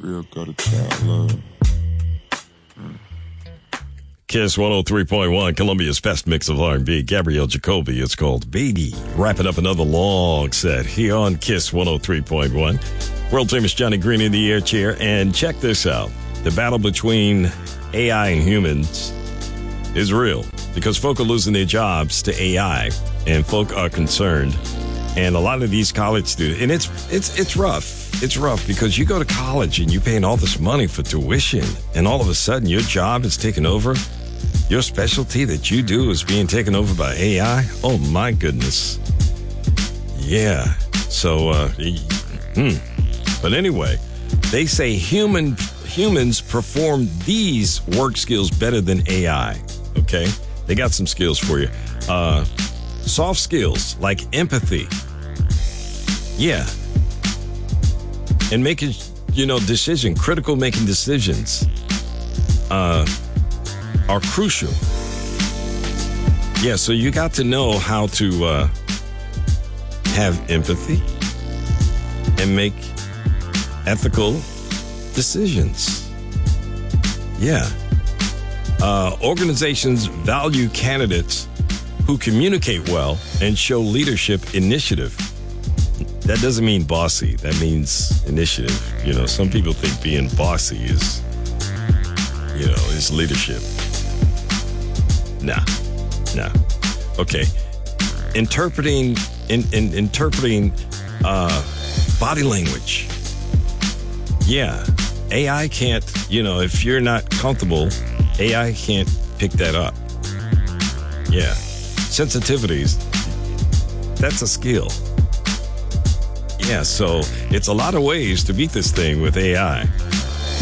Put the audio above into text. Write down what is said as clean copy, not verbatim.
Real gutter child love. Kiss 103.1, Columbia's best mix of R&B. Gabrielle Jacoby, it's called Baby. Wrapping up another long set here on Kiss 103.1. World famous Johnny Green in the air chair. And check this out. The battle between AI and humans is real because folk are losing their jobs to AI and folk are concerned. And a lot of these college students, and it's rough. It's rough because you go to college and you're paying all this money for tuition and all of a sudden your job is taken over. Your specialty that you do is being taken over by AI. Oh my goodness. Yeah. So, but anyway, they say humans perform these work skills better than AI. Okay. They got some skills for you. Soft skills like empathy. Yeah. And making, critical making decisions are crucial. Yeah, so you got to know how to have empathy and make ethical decisions. Yeah. Organizations value candidates who communicate well and show leadership initiative. That doesn't mean bossy. That means initiative. Some people think being bossy is leadership. Nah. Okay. Interpreting body language. Yeah. AI can't, if you're not comfortable, AI can't pick that up. Yeah. Sensitivities, that's a skill. Yeah, so it's a lot of ways to beat this thing with AI.